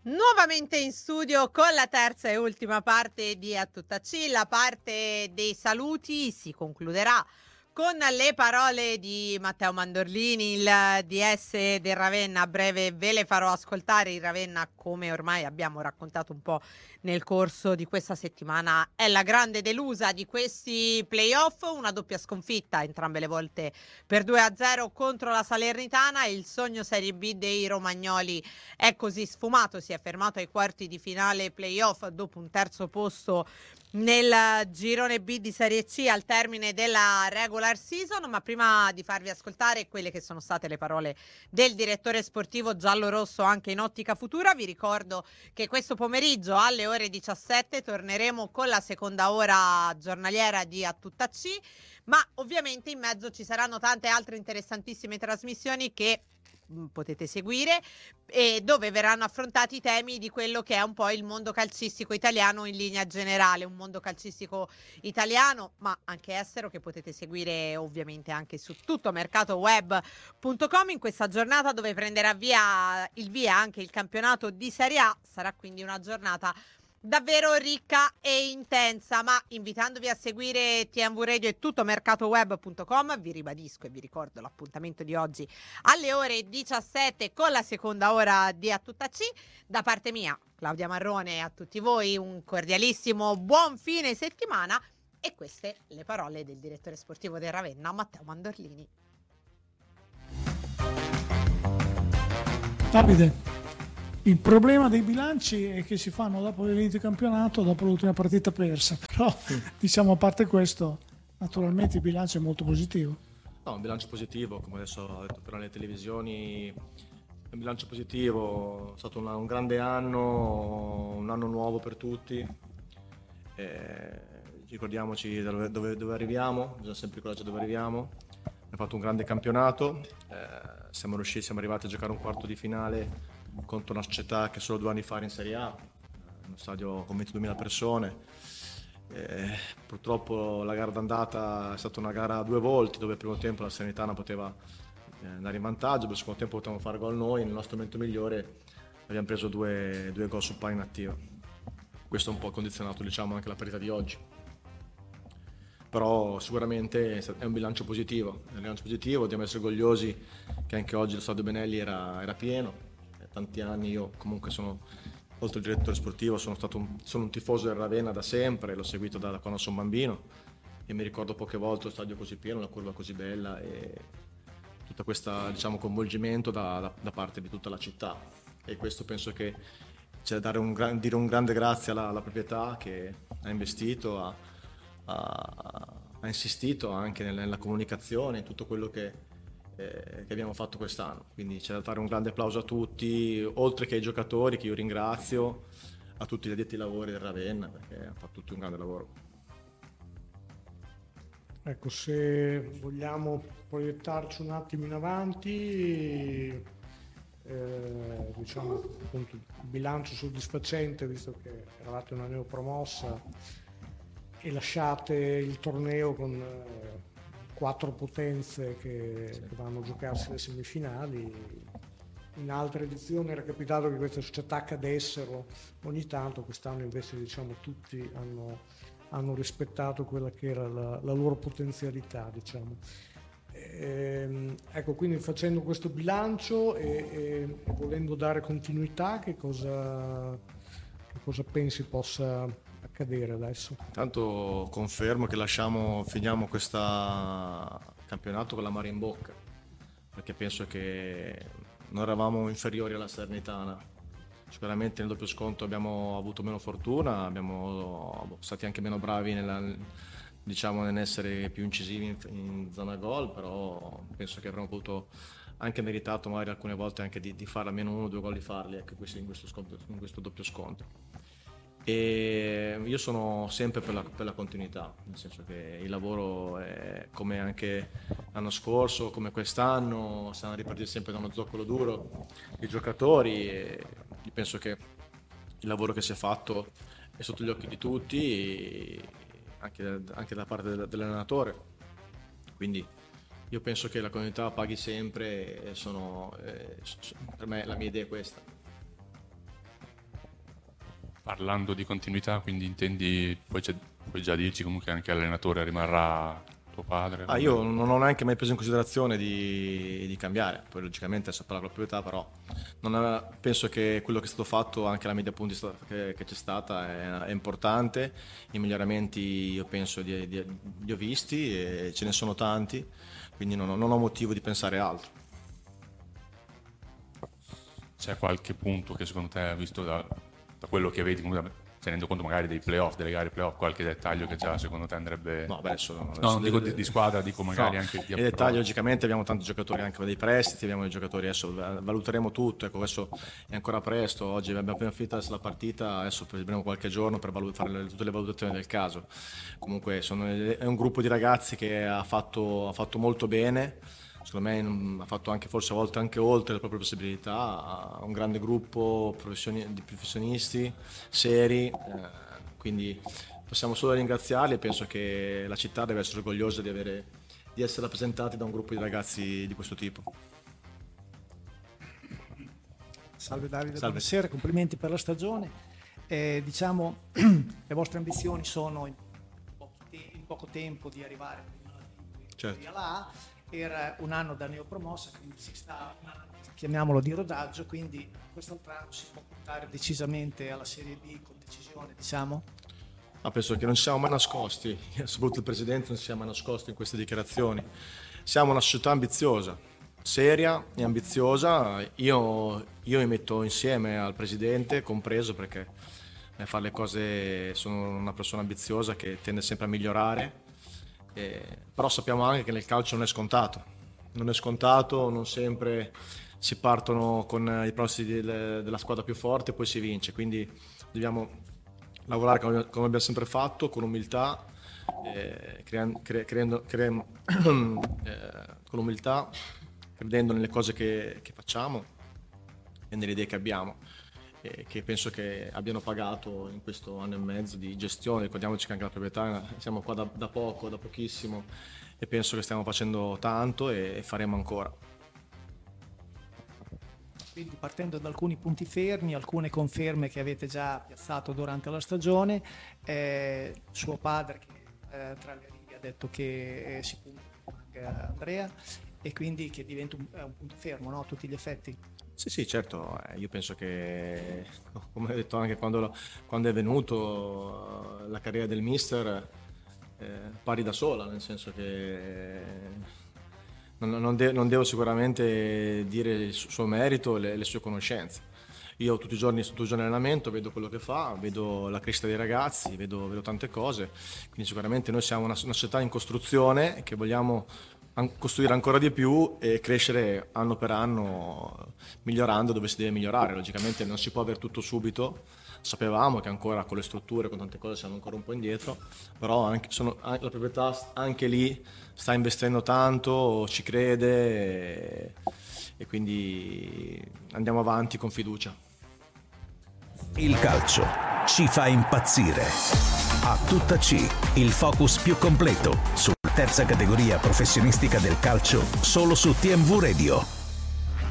Nuovamente in studio con la terza e ultima parte di A Tutta C. La parte dei saluti si concluderà con le parole di Matteo Mandorlini, il DS del Ravenna. A breve ve le farò ascoltare. Il Ravenna, come ormai abbiamo raccontato un po' nel corso di questa settimana, è la grande delusa di questi playoff. Una doppia sconfitta, entrambe le volte per 2-0 contro la Salernitana. Il sogno Serie B dei romagnoli è così sfumato, si è fermato ai quarti di finale playoff dopo un terzo posto nel girone B di Serie C al termine della regular season. Ma prima di farvi ascoltare quelle che sono state le parole del direttore sportivo giallorosso anche in ottica futura, vi ricordo che questo pomeriggio alle ore 17 torneremo con la seconda ora giornaliera di A Tutta C, ma ovviamente in mezzo ci saranno tante altre interessantissime trasmissioni che potete seguire e dove verranno affrontati i temi di quello che è un po' il mondo calcistico italiano in linea generale, un mondo calcistico italiano ma anche estero che potete seguire ovviamente anche su tutto mercatoweb.com in questa giornata dove prenderà il via anche il campionato di Serie A. Sarà quindi una giornata davvero ricca e intensa, ma invitandovi a seguire TMV Radio e tutto mercatoweb.com, vi ribadisco e vi ricordo l'appuntamento di oggi alle ore 17 con la seconda ora di A Tutta C. Da parte mia, Claudia Marrone, a tutti voi un cordialissimo buon fine settimana e queste le parole del direttore sportivo del Ravenna, Matteo Mandorlini. Davide, il problema dei bilanci è che si fanno dopo l'inizio del campionato, dopo l'ultima partita persa, però diciamo a parte questo, naturalmente il bilancio è molto positivo. No, un bilancio positivo, come adesso ha detto per le televisioni, un bilancio positivo, è stato un grande anno, un anno nuovo per tutti, ricordiamoci dove arriviamo, bisogna sempre ricordarci dove arriviamo, abbiamo fatto un grande campionato, siamo arrivati a giocare un quarto di finale contro una società che solo 2 anni fa era in Serie A, uno stadio con 22.000 persone. Purtroppo la gara d'andata è stata una gara a 2 volti dove al primo tempo la Salernitana poteva andare in vantaggio, per il secondo tempo potevamo fare gol noi, nel nostro momento migliore abbiamo preso due gol su palla inattiva. Questo ha un po' condizionato, diciamo, anche la partita di oggi. Però sicuramente è un bilancio positivo, dobbiamo essere orgogliosi che anche oggi lo stadio Benelli era pieno. Tanti anni io comunque oltre al direttore sportivo sono un tifoso del Ravenna da sempre, l'ho seguito da quando sono bambino e mi ricordo poche volte lo stadio così pieno, la curva così bella e tutta questa, diciamo, coinvolgimento da parte di tutta la città, e questo penso che c'è da dire un grande grazie alla proprietà che ha investito, ha insistito anche nella comunicazione, in tutto quello che abbiamo fatto quest'anno, quindi c'è da fare un grande applauso a tutti, oltre che ai giocatori che io ringrazio, a tutti gli addetti ai lavori del Ravenna perché hanno fatto tutti un grande lavoro. Ecco, se vogliamo proiettarci un attimo in avanti, diciamo appunto il bilancio soddisfacente visto che eravate una neopromossa e lasciate il torneo con 4 potenze che vanno a giocarsi le semifinali. In altre edizioni era capitato che queste società cadessero ogni tanto, quest'anno invece diciamo tutti hanno rispettato quella che era la loro potenzialità, diciamo. Ecco, quindi facendo questo bilancio e volendo dare continuità, che cosa pensi possa accadere adesso? Tanto confermo che finiamo questo campionato con l'amaro in bocca, perché penso che non eravamo inferiori alla Salernitana. Sicuramente nel doppio sconto abbiamo avuto meno fortuna, abbiamo stati anche meno bravi nell'essere più incisivi in zona gol, però penso che avremmo potuto anche meritato magari alcune volte anche di fare almeno 1 o 2 gol di farli anche in questo doppio scontro. E io sono sempre per la continuità, nel senso che il lavoro è come anche l'anno scorso, come quest'anno, stanno a ripartire sempre da uno zoccolo duro i giocatori, e io penso che il lavoro che si è fatto è sotto gli occhi di tutti, anche da parte dell'allenatore, quindi io penso che la continuità paghi sempre, e per me la mia idea è questa. Parlando di continuità, quindi intendi, puoi già dirci comunque anche l'allenatore rimarrà tuo padre? Io non ho neanche mai preso in considerazione di cambiare, poi logicamente adesso parlo con la proprietà, però penso che quello che è stato fatto, anche la media punti che c'è stata è importante. I miglioramenti io penso li ho visti e ce ne sono tanti, quindi non ho motivo di pensare altro. C'è qualche punto che secondo te, visto da quello che vedi, tenendo conto magari dei playoff, delle gare playoff, qualche dettaglio che già secondo te andrebbe... No, adesso non dico di squadra, dico magari anche di... I dettagli, logicamente abbiamo tanti giocatori anche dei prestiti, abbiamo dei giocatori, adesso valuteremo tutto, ecco, adesso è ancora presto, oggi abbiamo appena finito la partita, adesso prenderemo qualche giorno per fare tutte le valutazioni del caso. Comunque è un gruppo di ragazzi che ha fatto molto bene, secondo me ha fatto anche forse a volte anche oltre le proprie possibilità, ha un grande gruppo di professionisti seri, quindi possiamo solo ringraziarli e penso che la città deve essere orgogliosa di essere rappresentati da un gruppo di ragazzi di questo tipo. Salve Davide, Salve. buonasera, complimenti per la stagione. Diciamo le vostre ambizioni sono in poco tempo di arrivare Certo. alla A. Per un anno da neopromossa, quindi si sta, chiamiamolo, di rodaggio, quindi quest'altro anno si può portare decisamente alla Serie B con decisione, diciamo? Penso che non ci siamo mai nascosti, soprattutto il Presidente non si sia mai nascosto in queste dichiarazioni. Siamo una società ambiziosa, seria e ambiziosa. Io mi metto insieme al Presidente, compreso, perché fare le cose, sono una persona ambiziosa che tende sempre a migliorare. Però sappiamo anche che nel calcio non è scontato, non sempre si partono con i prossimi della squadra più forte e poi si vince, quindi dobbiamo lavorare come abbiamo sempre fatto, con umiltà, con umiltà, credendo nelle cose che facciamo e nelle idee che abbiamo, che penso che abbiano pagato in questo anno e mezzo di gestione. Ricordiamoci che anche la proprietà, siamo qua da pochissimo, e penso che stiamo facendo tanto e faremo ancora. Quindi partendo da alcuni punti fermi, alcune conferme che avete già piazzato durante la stagione, suo padre che tra le righe ha detto che si punta anche a Andrea e quindi che diventa un punto fermo, no? A tutti gli effetti. Sì, certo, io penso che, come ho detto anche quando è venuto, la carriera del mister pari da sola, nel senso che non devo sicuramente dire il suo merito, le sue conoscenze. Io tutti i giorni in allenamento vedo quello che fa, vedo la crescita dei ragazzi, vedo tante cose, quindi sicuramente noi siamo una società in costruzione che vogliamo costruire ancora di più e crescere anno per anno, migliorando dove si deve migliorare. Logicamente non si può avere tutto subito, sapevamo che ancora con le strutture, con tante cose siamo ancora un po' indietro, però la proprietà anche lì sta investendo tanto, ci crede e quindi andiamo avanti con fiducia. Il calcio ci fa impazzire. A tutta C, il focus più completo sulla terza categoria professionistica del calcio, solo su TMV Radio.